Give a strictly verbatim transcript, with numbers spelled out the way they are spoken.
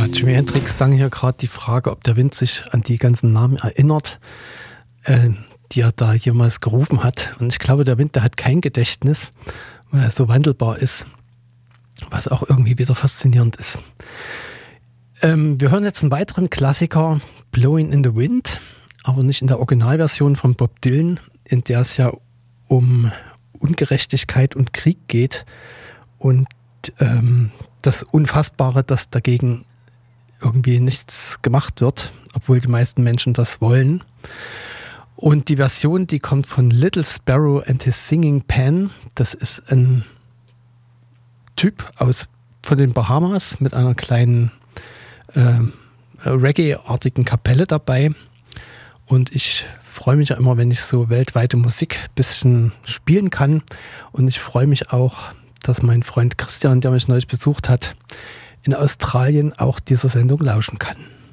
Jimi Hendrix sang hier gerade die Frage, ob der Wind sich an die ganzen Namen erinnert, äh, die er da jemals gerufen hat. Und ich glaube, der Wind, der hat kein Gedächtnis, weil er so wandelbar ist, was auch irgendwie wieder faszinierend ist. Ähm, wir hören jetzt einen weiteren Klassiker, Blowing in the Wind, aber nicht in der Originalversion von Bob Dylan, in der es ja um Ungerechtigkeit und Krieg geht und ähm, das Unfassbare, dass dagegen irgendwie nichts gemacht wird, obwohl die meisten Menschen das wollen. Und die Version, die kommt von Little Sparrow and his Singing Pan. Das ist ein Typ aus von den Bahamas mit einer kleinen äh, Reggae-artigen Kapelle dabei. Und ich freue mich ja immer, wenn ich so weltweite Musik ein bisschen spielen kann. Und ich freue mich auch, dass mein Freund Christian, der mich neulich besucht hat, in Australien auch dieser Sendung lauschen kann.